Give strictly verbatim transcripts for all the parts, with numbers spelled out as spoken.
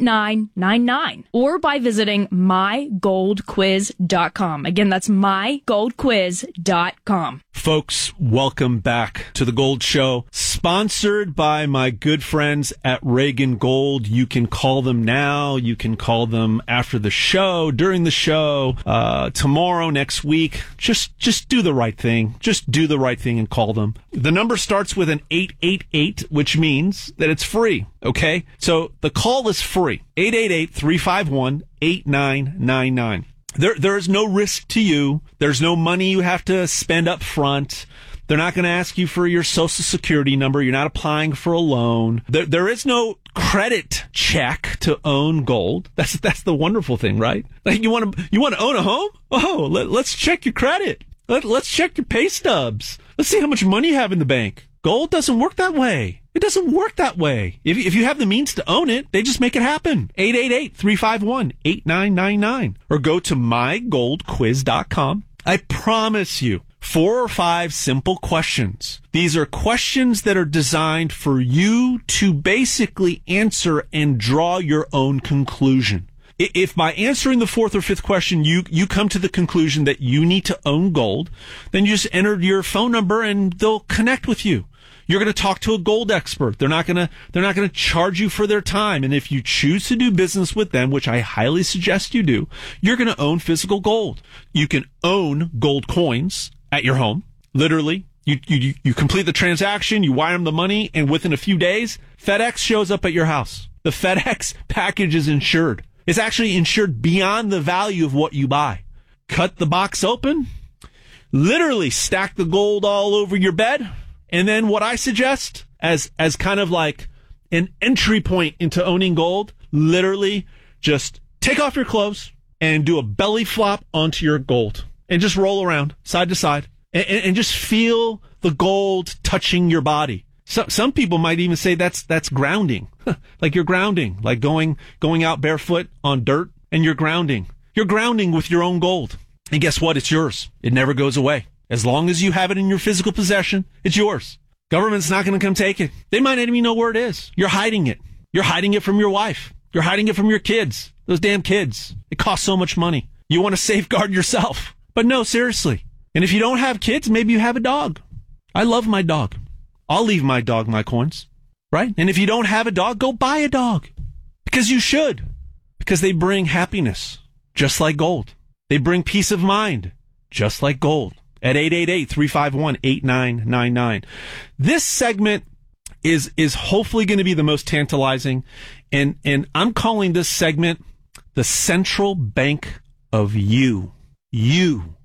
nine nine nine or by visiting my gold quiz dot com. Again, that's my gold quiz dot com. Folks, welcome back to The Gold Show, sponsored by my good friends at Reagan Gold. You can call them now. You can call them after the show, during the show, uh, tomorrow, next week. Just, just do the right thing. Just do the right thing and call them. The number starts with an eight eight eight, which means that it's free. Okay? So the call is free. eight eight eight, three five one, eight nine nine nine. There, there is no risk to you. There's no money you have to spend up front. They're not going to ask you for your social security number. You're not applying for a loan. There, there is no credit check to own gold. That's, that's the wonderful thing, right? Like you want to, you want to own a home? Oh, let, let's check your credit. Let, let's check your pay stubs. Let's see how much money you have in the bank. Gold doesn't work that way. It doesn't work that way. If, if you have the means to own it, they just make it happen. eight eight eight, three five one, eight nine nine nine or go to my gold quiz dot com. I promise you, four or five simple questions. These are questions that are designed for you to basically answer and draw your own conclusion. If by answering the fourth or fifth question, you, you come to the conclusion that you need to own gold, then you just enter your phone number and they'll connect with you. You're going to talk to a gold expert. They're not going to, they're not going to charge you for their time. And if you choose to do business with them, which I highly suggest you do, you're going to own physical gold. You can own gold coins at your home. Literally, you, you, you complete the transaction, you wire them the money, and within a few days, FedEx shows up at your house. The FedEx package is insured. It's actually insured beyond the value of what you buy. Cut the box open, literally stack the gold all over your bed. And then what I suggest as, as kind of like an entry point into owning gold, literally just take off your clothes and do a belly flop onto your gold and just roll around side to side and, and just feel the gold touching your body. So, some people might even say that's, that's grounding. Like you're grounding, like going, going out barefoot on dirt and you're grounding. You're grounding with your own gold. And guess what? It's yours. It never goes away. As long as you have it in your physical possession, it's yours. Government's not going to come take it. They might not even know where it is. You're hiding it. You're hiding it from your wife. You're hiding it from your kids. Those damn kids. It costs so much money. You want to safeguard yourself. But no, seriously. And if you don't have kids, maybe you have a dog. I love my dog. I'll leave my dog my coins. Right? And if you don't have a dog, go buy a dog. Because you should. Because they bring happiness. Just like gold. They bring peace of mind. Just like gold. At eight eight eight, three five one, eight nine nine nine. This segment is is hopefully going to be the most tantalizing, and and I'm calling this segment the Central Bank of You. You.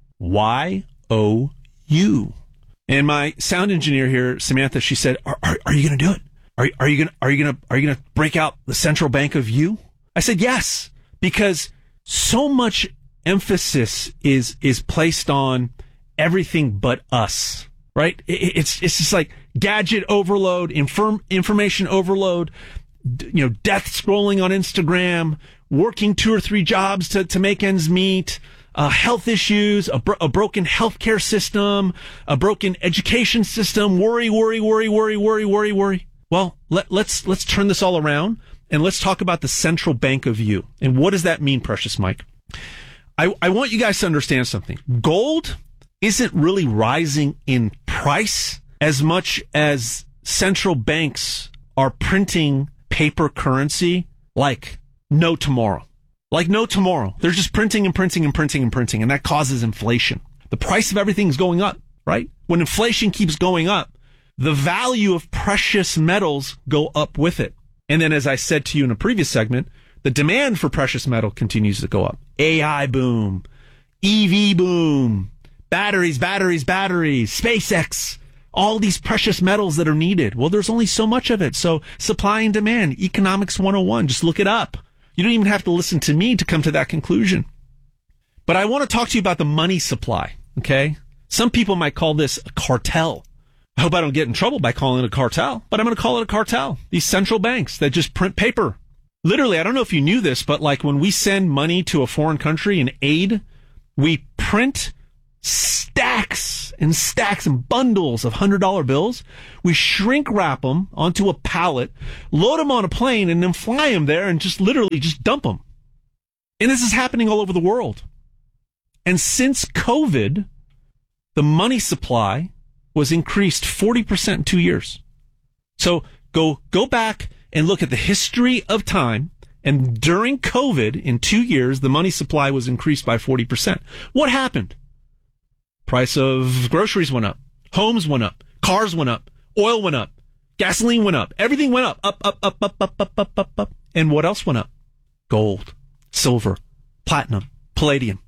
Y O U. And my sound engineer here, Samantha, she said, "Are are, are you going to do it? Are are you going are you going to are you going to break out the Central Bank of You?" I said, "Yes," because so much emphasis is is placed on everything but us, right? It's it's just like gadget overload, inform, information overload, you know, death scrolling on Instagram, working two or three jobs to, to make ends meet, uh, health issues, a, bro- a broken healthcare system, a broken education system, worry, worry, worry, worry, worry, worry, worry. Well, let, let's let's turn this all around and let's talk about the Central Bank of You. And what does that mean, Precious Mike? I, I want you guys to understand something. Gold isn't really rising in price as much as central banks are printing paper currency like no tomorrow. Like no tomorrow. They're just printing and printing and printing and printing, and that causes inflation. The price of everything is going up, right? When inflation keeps going up, the value of precious metals go up with it. And then, as I said to you in a previous segment, the demand for precious metal continues to go up. A I boom, E V boom, batteries, batteries, batteries, SpaceX, all these precious metals that are needed. Well, there's only so much of it. So supply and demand, economics one oh one, just look it up. You don't even have to listen to me to come to that conclusion. But I want to talk to you about the money supply, okay? Some people might call this a cartel. I hope I don't get in trouble by calling it a cartel, but I'm going to call it a cartel. These central banks that just print paper. Literally, I don't know if you knew this, but like when we send money to a foreign country in aid, we print stacks and stacks and bundles of one hundred dollar bills. We shrink wrap them onto a pallet, load them on a plane, and then fly them there and just literally just dump them. And this is happening all over the world. And since COVID, the money supply was increased forty percent in two years. So go go back and look at the history of time. And during COVID, in two years, the money supply was increased by forty percent. What happened? Price of groceries went up. Homes went up. Cars went up. Oil went up. Gasoline went up. Everything went up. Up, up, up, up, up, up, up, up, up. And what else went up? Gold, silver, platinum, palladium.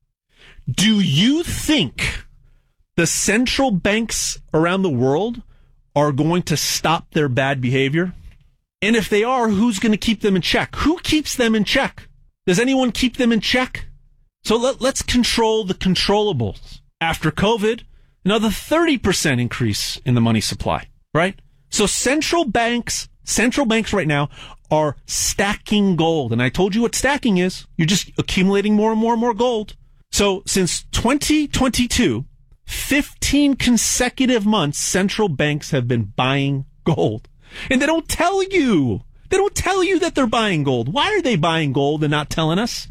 Do you think the central banks around the world are going to stop their bad behavior? And if they are, who's going to keep them in check? Who keeps them in check? Does anyone keep them in check? So let, let's control the controllables. After COVID, another thirty percent increase in the money supply, right? So central banks, central banks right now are stacking gold. And I told you what stacking is. You're just accumulating more and more and more gold. So since twenty twenty-two, fifteen consecutive months, central banks have been buying gold. And they don't tell you. They don't tell you that they're buying gold. Why are they buying gold and not telling us?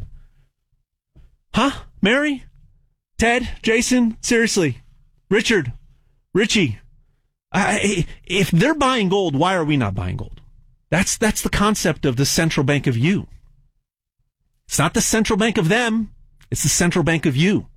Huh? Mary? Ted? Jason? Seriously? Richard? Richie? I, if they're buying gold, why are we not buying gold? That's, that's the concept of the central bank of you. It's not the central bank of them. It's the central bank of you.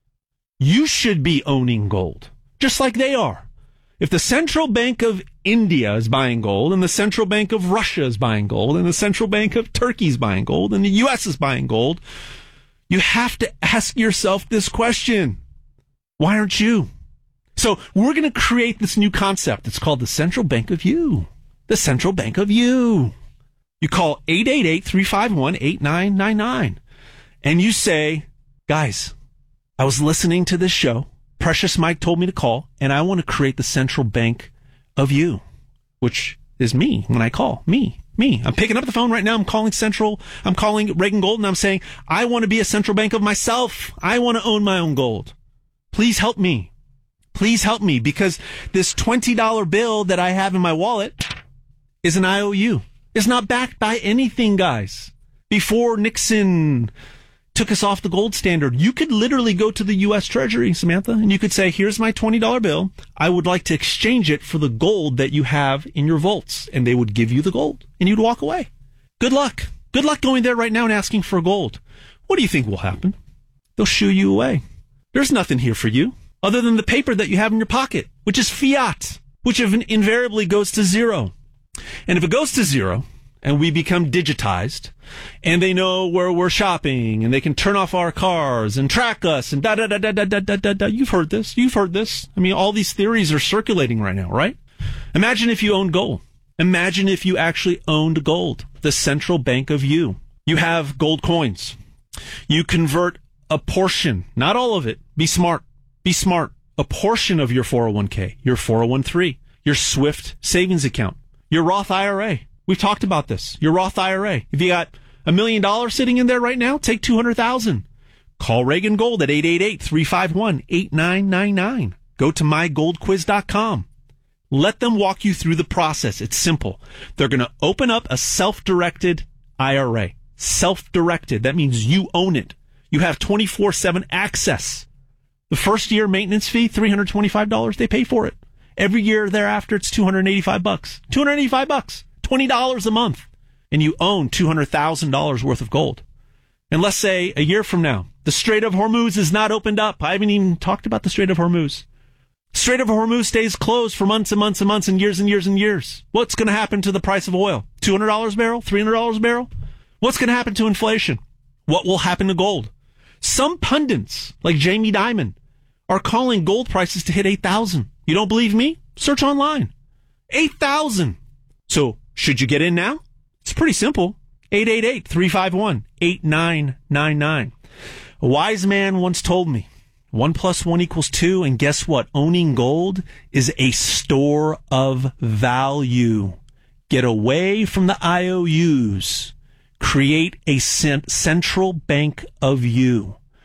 You should be owning gold, just like they are. If the central bank of India is buying gold, and the central bank of Russia is buying gold, and the central bank of Turkey is buying gold, and the U S is buying gold, you have to ask yourself this question. Why aren't you? So we're going to create this new concept. It's called the central bank of you. The central bank of you. You call eight eight eight, three five one, eight nine nine nine. And you say, guys, I was listening to this show. Precious Mike told me to call, and I want to create the central bank of you, which is me when I call. Me. Me. I'm picking up the phone right now. I'm calling Central. I'm calling Reagan Gold, and I'm saying, I want to be a central bank of myself. I want to own my own gold. Please help me. Please help me, because this twenty dollar bill that I have in my wallet is an I O U. It's not backed by anything, guys. Before Nixon took us off the gold standard, you could literally go to the U S Treasury, Samantha, and you could say, here's my twenty dollar bill. I would like to exchange it for the gold that you have in your vaults. And they would give you the gold, and you'd walk away. Good luck. Good luck going there right now and asking for gold. What do you think will happen? They'll shoo you away. There's nothing here for you other than the paper that you have in your pocket, which is fiat, which invariably goes to zero. And if it goes to zero, and we become digitized, and they know where we're shopping, and they can turn off our cars and track us, and da da da da da da da da da. You've heard this. You've heard this. I mean, all these theories are circulating right now, right? Imagine if you owned gold. Imagine if you actually owned gold, the central bank of you. You have gold coins. You convert a portion, not all of it. Be smart. Be smart. A portion of your four oh one k, your four oh one three, your Swift savings account, your Roth I R A. We've talked about this. Your Roth I R A. If you got a million dollars sitting in there right now, take two hundred thousand dollars. Call Reagan Gold at eight eight eight, three five one, eight nine nine nine. Go to my gold quiz dot com. Let them walk you through the process. It's simple. They're going to open up a self-directed I R A. Self-directed. That means you own it. You have twenty-four seven access. The first year maintenance fee, three hundred twenty-five dollars. They pay for it. Every year thereafter, it's two hundred eighty-five bucks. two hundred eighty-five bucks. twenty dollars a month. And you own two hundred thousand dollars worth of gold. And let's say a year from now, the Strait of Hormuz is not opened up. I haven't even talked about the Strait of Hormuz. Strait of Hormuz stays closed for months and months and months and years and years and years. What's going to happen to the price of oil? two hundred dollars a barrel? three hundred dollars a barrel? What's going to happen to inflation? What will happen to gold? Some pundits, like Jamie Dimon, are calling gold prices to hit eight thousand. You don't believe me? Search online. eight thousand. So, should you get in now? It's pretty simple. eight eight eight, three five one, eight nine nine nine. A wise man once told me, one plus one equals two, and guess what? Owning gold is a store of value. Get away from the I O Us. Create a cent- central bank of you.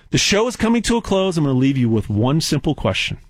The show is coming to a close. I'm going to leave you with one simple question.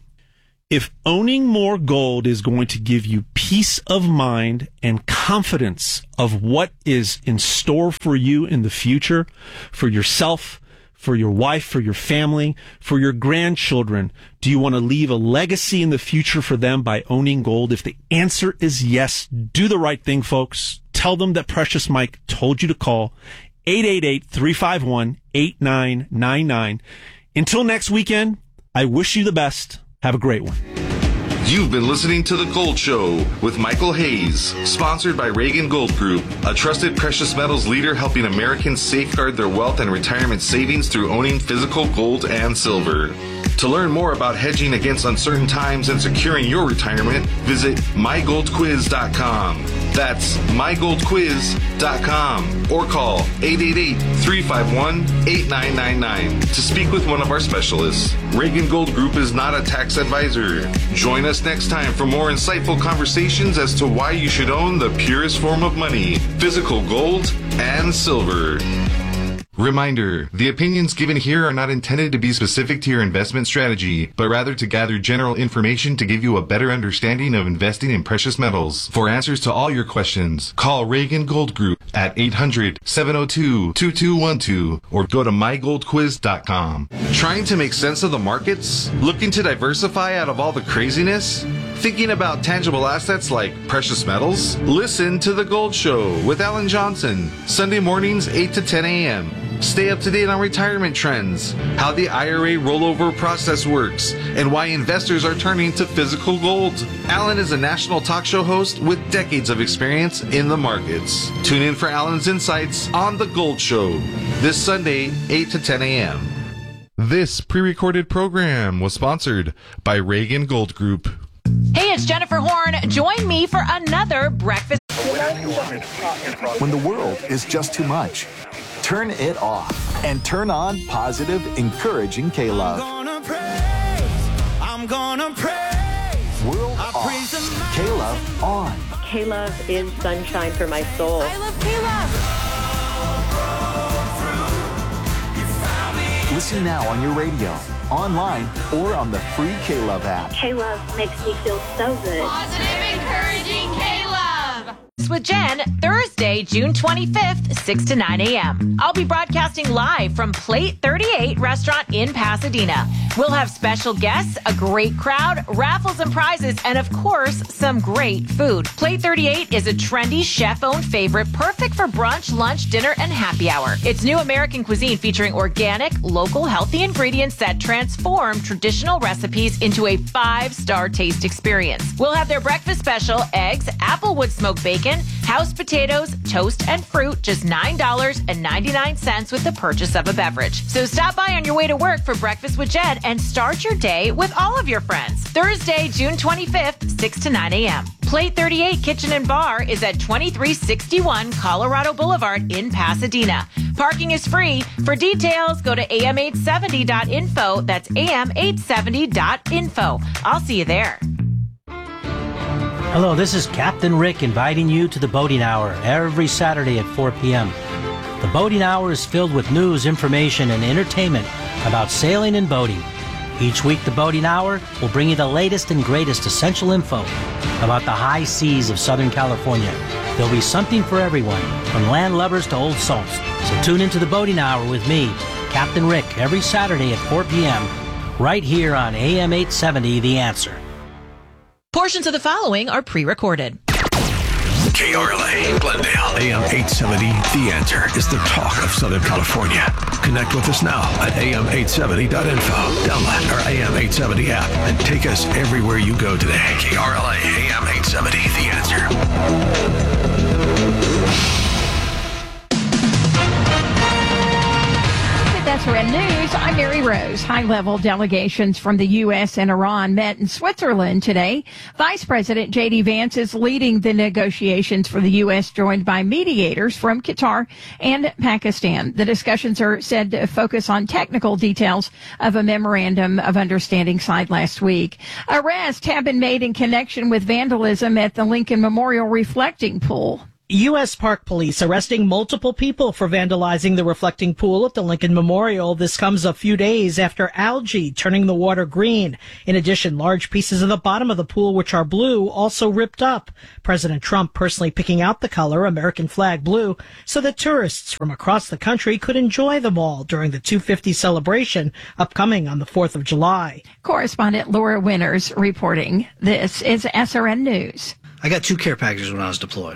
If owning more gold is going to give you peace of mind and confidence of what is in store for you in the future, for yourself, for your wife, for your family, for your grandchildren, do you want to leave a legacy in the future for them by owning gold? If the answer is yes, do the right thing, folks. Tell them that Precious Mike told you to call eight eight eight, three five one, eight nine nine nine. Until next weekend, I wish you the best. Have a great one. You've been listening to The Gold Show with Michael Hayes, sponsored by Reagan Gold Group, a trusted precious metals leader helping Americans safeguard their wealth and retirement savings through owning physical gold and silver. To learn more about hedging against uncertain times and securing your retirement, visit my gold quiz dot com. That's my gold quiz dot com or call eight eight eight, three five one, eight nine nine nine to speak with one of our specialists. Reagan Gold Group is not a tax advisor. Join us next time for more insightful conversations as to why you should own the purest form of money, physical gold and silver. Reminder, the opinions given here are not intended to be specific to your investment strategy, but rather to gather general information to give you a better understanding of investing in precious metals. For answers to all your questions, call Reagan Gold Group at eight hundred, seven oh two, two two one two or go to my gold quiz dot com. Trying to make sense of the markets? Looking to diversify out of all the craziness? Thinking about tangible assets like precious metals? Listen to The Gold Show with Alan Johnson, Sunday mornings eight to ten a.m. Stay up to date on retirement trends, how the I R A rollover process works, and why investors are turning to physical gold. Alan is a national talk show host with decades of experience in the markets. Tune in for Alan's insights on The Gold Show this Sunday, eight to ten a.m. This pre-recorded program was sponsored by Reagan Gold Group. Hey, it's Jennifer Horn. Join me for another breakfast. When the world is just too much, turn it off and turn on positive, encouraging K-Love. I'm gonna praise, I'm gonna praise. World off, K-Love on. K-Love is sunshine for my soul. I love K-Love. Listen now on your radio, online, or on the free K-Love app. K-Love makes me feel so good. Positive, encouraging K-Love. With Jen, Thursday, June twenty-fifth, six to nine a.m. I'll be broadcasting live from Plate thirty-eight restaurant in Pasadena. We'll have special guests, a great crowd, raffles and prizes, and of course, some great food. Plate thirty-eight is a trendy chef-owned favorite, perfect for brunch, lunch, dinner, and happy hour. It's new American cuisine featuring organic, local, healthy ingredients that transform traditional recipes into a five-star taste experience. We'll have their breakfast special, eggs, applewood smoked bacon, house potatoes, toast, and fruit, just nine dollars and ninety-nine cents with the purchase of a beverage. So stop by on your way to work for Breakfast with Jen and start your day with all of your friends. Thursday, June twenty-fifth, six to nine a.m. Plate thirty-eight Kitchen and Bar is at twenty-three sixty-one Colorado Boulevard in Pasadena. Parking is free. For details, go to A M eight seventy dot info. That's A M eight seventy dot info. I'll see you there. Hello, this is Captain Rick inviting you to the Boating Hour every Saturday at four p.m. The Boating Hour is filled with news, information, and entertainment about sailing and boating. Each week, the Boating Hour will bring you the latest and greatest essential info about the high seas of Southern California. There'll be something for everyone, from land lovers to old salts. So tune into the Boating Hour with me, Captain Rick, every Saturday at four p.m. right here on A M eight seventy, The Answer. Portions of the following are pre-recorded. K R L A, Glendale, A M eight seventy, The Answer is the talk of Southern California. Connect with us now at A M eight seventy dot info. Download our A M eight seventy app and take us everywhere you go today. K R L A, A M eight seventy, The Answer. That's S R N News. I'm Mary Rose. High-level delegations from the U S and Iran met in Switzerland today. Vice President J D Vance is leading the negotiations for the U S, joined by mediators from Qatar and Pakistan. The discussions are said to focus on technical details of a memorandum of understanding signed last week. Arrests have been made in connection with vandalism at the Lincoln Memorial Reflecting Pool. U S Park Police arresting multiple people for vandalizing the reflecting pool at the Lincoln Memorial. This comes a few days after algae turning the water green. In addition, large pieces of the bottom of the pool, which are blue, also ripped up. President Trump personally picking out the color, American flag blue, so that tourists from across the country could enjoy them all during the two fifty celebration upcoming on the fourth of July. Correspondent Laura Winters reporting. This is S R N News. I got two care packages when I was deployed.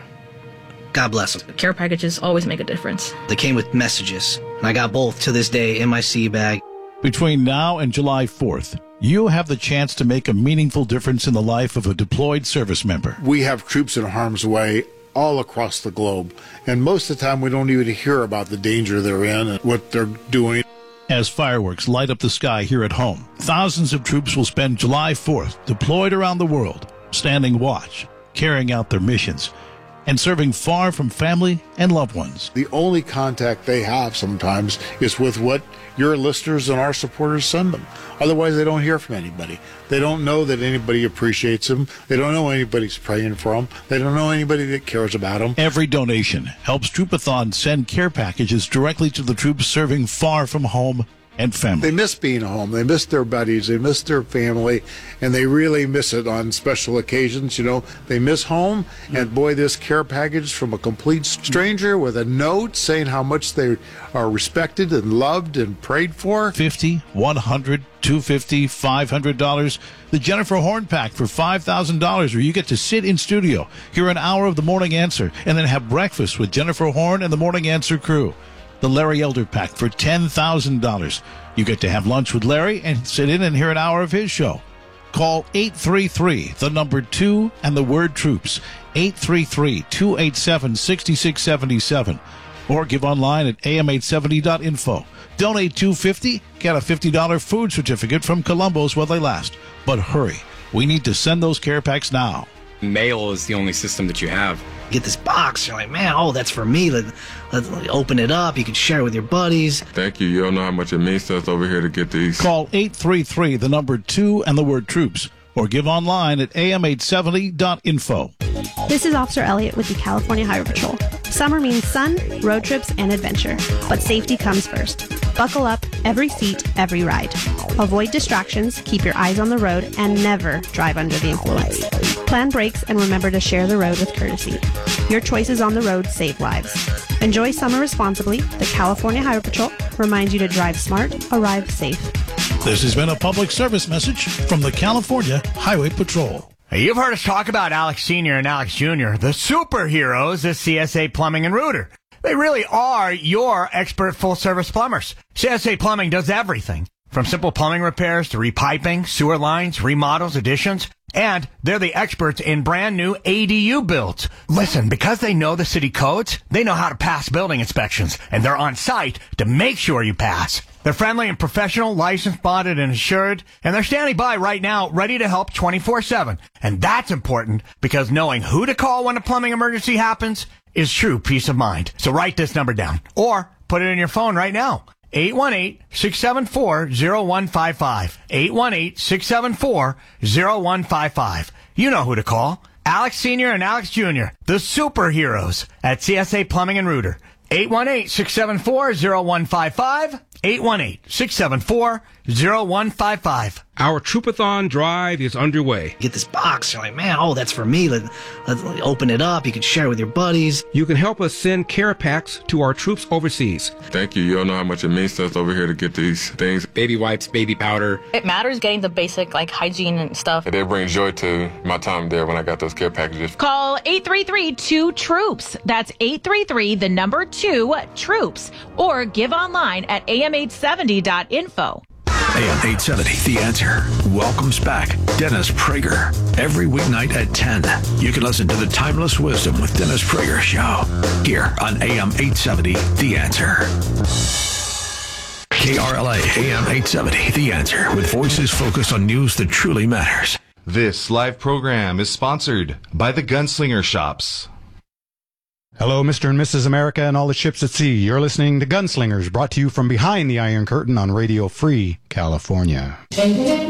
God bless them. Care packages always make a difference. They came with messages, and I got both to this day in my sea bag. Between now and July fourth, you have the chance to make a meaningful difference in the life of a deployed service member. We have troops in harm's way all across the globe, and most of the time we don't even hear about the danger they're in and what they're doing. As fireworks light up the sky here at home, thousands of troops will spend July fourth deployed around the world, standing watch, carrying out their missions, and serving far from family and loved ones. The only contact they have sometimes is with what your listeners and our supporters send them. Otherwise, they don't hear from anybody. They don't know that anybody appreciates them. They don't know anybody's praying for them. They don't know anybody that cares about them. Every donation helps Troopathon send care packages directly to the troops serving far from home and family. They miss being home. They miss their buddies. They miss their family, and they really miss it on special occasions. You know, they miss home, and boy, this care package from a complete stranger with a note saying how much they are respected and loved and prayed for. fifty, one hundred, two hundred fifty dollars, five hundred dollars. The Jennifer Horn Pack for five thousand dollars, where you get to sit in studio, hear an hour of the Morning Answer, and then have breakfast with Jennifer Horn and the Morning Answer crew. The Larry Elder Pack for ten thousand dollars. You get to have lunch with Larry and sit in and hear an hour of his show. Call eight three three, the number two, and the word troops, eight three three, two eight seven, six six seven seven, or give online at A M eight seventy dot info. Donate two hundred fifty dollars, get a fifty dollars food certificate from Columbo's while they last. But hurry, we need to send those care packs now. Mail is the only system that you have. Get this box, you're like, man, oh, that's for me. Let, let's open it up. You can share it with your buddies. Thank you. You don't know how much it means to us over here to get these. Call eight three three, the number two, and the word troops, or give online at A M eight seventy dot info. This is Officer Elliott with the California Highway Patrol. Summer means sun, road trips, and adventure, but safety comes first. Buckle up, every seat, every ride. Avoid distractions, keep your eyes on the road, and never drive under the influence. Plan brakes and remember to share the road with courtesy. Your choices on the road save lives. Enjoy summer responsibly. The California Highway Patrol reminds you to drive smart, arrive safe. This has been a public service message from the California Highway Patrol. You've heard us talk about Alex Senior and Alex Junior, the superheroes of C S A Plumbing and Rooter. They really are your expert full-service plumbers. C S A Plumbing does everything, from simple plumbing repairs to repiping, sewer lines, remodels, additions, and they're the experts in brand new A D U builds. Listen, because they know the city codes, they know how to pass building inspections, and they're on site to make sure you pass. They're friendly and professional, licensed, bonded, and insured, and they're standing by right now, ready to help twenty-four seven. And that's important because knowing who to call when a plumbing emergency happens is true peace of mind. So write this number down or put it in your phone right now. eight one eight, six seven four, zero one five five. eight one eight, six seven four, zero one five five. You know who to call. Alex Senior and Alex Junior, the superheroes at C S A Plumbing and Rooter. eight one eight, six seven four, zero one five five. eight one eight, six seven four, zero one five five. Our Troopathon drive is underway. Get this box, you're like, man, oh, that's for me. Let, let's open it up. You can share it with your buddies. You can help us send care packs to our troops overseas. Thank you. You don't know how much it means to us over here to get these things. Baby wipes, baby powder. It matters getting the basic, like, hygiene and stuff. They bring joy to my time there when I got those care packages. Call eight three three, two, troops. That's eight three three, the number two, troops. Or give online at A M eight seventy dot info. A M eight seventy, The Answer, welcomes back Dennis Prager. Every weeknight at ten, you can listen to the Timeless Wisdom with Dennis Prager show here on A M eight seventy, The Answer. K R L A, A M eight seventy, The Answer, with voices focused on news that truly matters. This live program is sponsored by the Gunslinger Shops. Hello, Mister and Missus America and all the ships at sea. You're listening to Gunslingers, brought to you from behind the Iron Curtain on Radio Free California.